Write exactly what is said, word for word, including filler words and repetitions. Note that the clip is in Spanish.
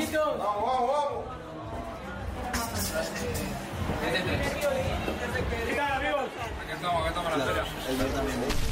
listos? Vamos, vamos, vamos. ¿Qué tal, amigos? Aquí estamos, aquí estamos en la feria. El mío también.